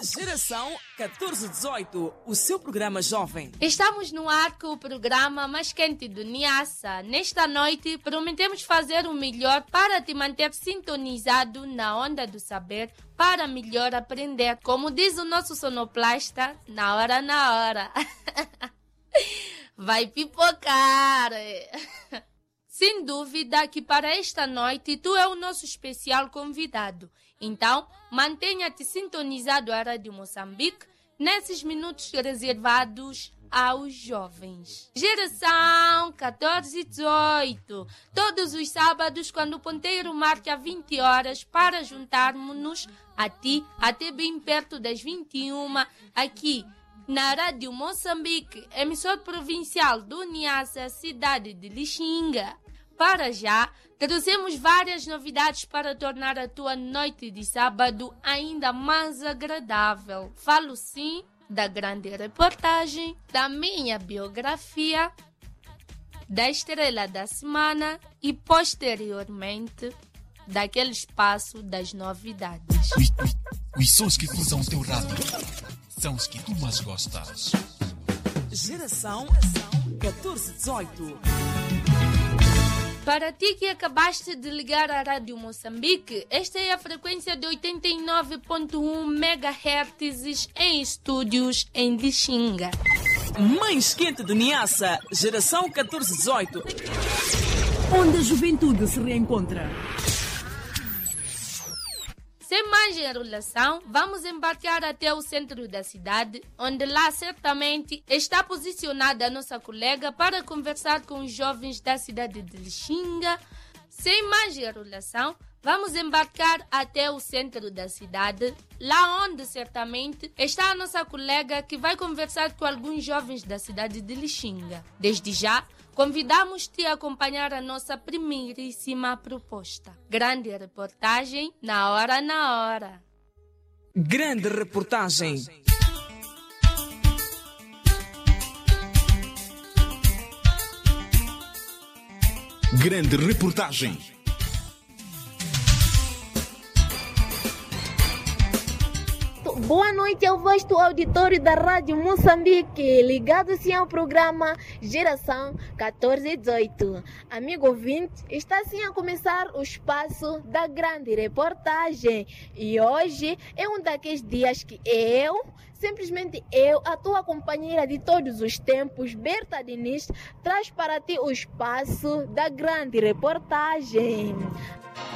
Geração 1418, o seu programa jovem. Estamos no ar com o programa mais quente do Niassa. Nesta noite, prometemos fazer o melhor para te manter sintonizado na onda do saber, para melhor aprender. Como diz o nosso sonoplasta, na hora. Vai pipocar! Sem dúvida que para esta noite tu é o nosso especial convidado. Então, mantenha-te sintonizado à Rádio Moçambique nesses minutos reservados aos jovens. Geração 1418. Todos os sábados, quando o ponteiro marca 20 horas, para juntarmos-nos a ti até bem perto das 21, aqui na Rádio Moçambique, emissor provincial do Niassa, cidade de Lixinga. Para já, trouxemos várias novidades para tornar a tua noite de sábado ainda mais agradável. Falo sim da grande reportagem, da minha biografia, da estrela da semana e, posteriormente, daquele espaço das novidades. Os sons que cruzam o teu rádio são os que tu mais gostas. Geração 1418. Para ti que acabaste de ligar à Rádio Moçambique, esta é a frequência de 89.1 MHz em estúdios em Lixinga. Mais quente do Niassa, Geração 1418. Onde a juventude se reencontra. Sem mais enrolação, vamos embarcar até o centro da cidade, onde lá certamente está posicionada a nossa colega para conversar com os jovens da cidade de Lixinga. Sem mais enrolação, vamos embarcar até o centro da cidade, lá onde certamente está a nossa colega que vai conversar com alguns jovens da cidade de Lixinga. Desde já, convidamos-te a acompanhar a nossa primeiríssima proposta. Grande reportagem na hora. Grande reportagem. Grande reportagem. Boa noite ao vasto auditório da Rádio Moçambique, ligado-se ao programa Geração 1418. Amigo ouvinte, está assim a começar o espaço da grande reportagem. E hoje é um daqueles dias que simplesmente eu, a tua companheira de todos os tempos, Berta Diniz, traz para ti o espaço da grande reportagem.